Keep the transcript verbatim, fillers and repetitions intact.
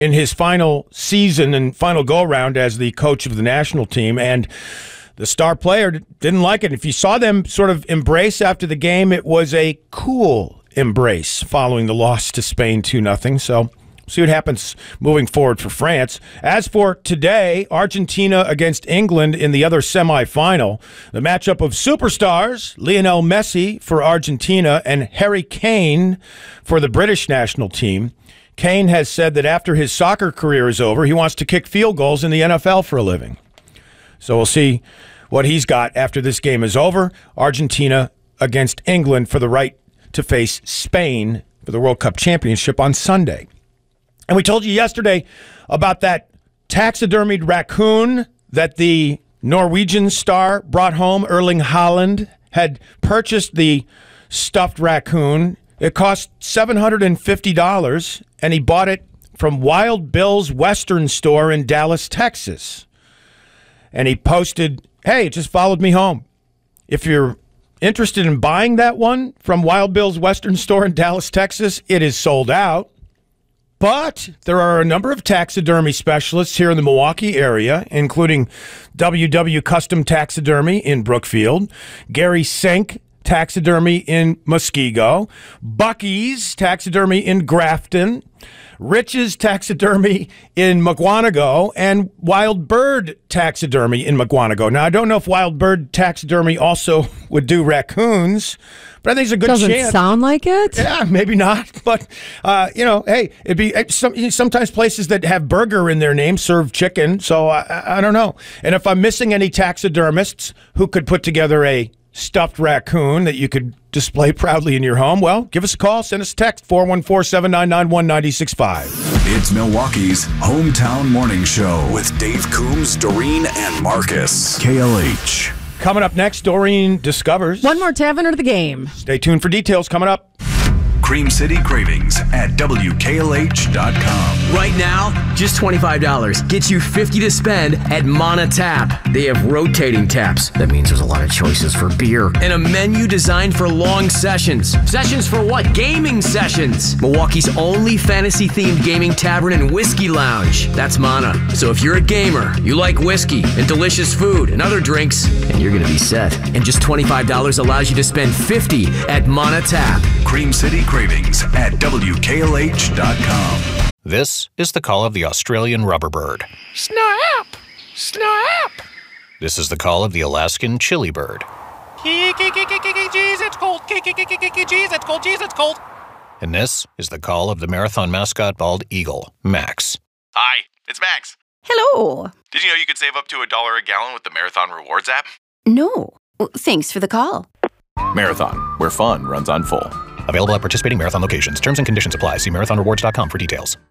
in his final season and final go-around as the coach of the national team, and the star player didn't like it. If you saw them sort of embrace after the game, it was a cool embrace following the loss to Spain two nothing. So see what happens moving forward for France. As for today, Argentina against England in the other semifinal, the matchup of superstars, Lionel Messi for Argentina and Harry Kane for the British national team. Kane has said that after his soccer career is over, he wants to kick field goals in the N F L for a living. So we'll see what he's got after this game is over. Argentina against England for the right to face Spain for the World Cup Championship on Sunday. And we told you yesterday about that taxidermied raccoon that the Norwegian star brought home. Erling Haaland had purchased the stuffed raccoon. It cost seven hundred fifty dollars, and he bought it from Wild Bill's Western store in Dallas, Texas. And he posted, hey, it just followed me home. If you're interested in buying that one from Wild Bill's Western store in Dallas, Texas, it is sold out. But there are a number of taxidermy specialists here in the Milwaukee area, including W W Custom Taxidermy in Brookfield, Gary Sink Taxidermy in Muskego, Bucky's Taxidermy in Grafton, Rich's Taxidermy in Mukwonago, and Wild Bird Taxidermy in Mukwonago. Now, I don't know if Wild Bird Taxidermy also would do raccoons, but I think it's a good Doesn't chance. Doesn't sound like it? Yeah, maybe not. But, uh, you know, hey, it'd be some, sometimes places that have burger in their name serve chicken, so I, I don't know. And if I'm missing any taxidermists who could put together a stuffed raccoon that you could display proudly in your home, well, give us a call, send us a text, four one four, seven nine nine, one nine six five. It's Milwaukee's Hometown Morning Show with Dave Coombs, Doreen, and Marcus. K L H. Coming up next, Doreen discovers one more tavern of the game. Stay tuned for details coming up. Cream City Cravings at W K L H dot com. Right now, just twenty-five dollars gets you fifty dollars to spend at Mana Tap. They have rotating taps. That means there's a lot of choices for beer. And a menu designed for long sessions. Sessions for what? Gaming sessions. Milwaukee's only fantasy-themed gaming tavern and whiskey lounge. That's Mana. So if you're a gamer, you like whiskey and delicious food and other drinks, and you're going to be set. And just twenty-five dollars allows you to spend fifty dollars at Mana Tap. Cream City Cravings at W K L H dot com. This is the call of the Australian rubberbird. Snap! Snap! This is the call of the Alaskan chili bird. Jeez, it's cold. Jeez, it's cold. Jeez, it's cold. And this is the call of the marathon mascot bald eagle, Max. Hi, it's Max. Hello. Did you know you could save up to a dollar a gallon with the Marathon Rewards app? No. Well, thanks for the call. Marathon, where fun runs on full. Available at participating Marathon locations. Terms and conditions apply. See marathon rewards dot com for details.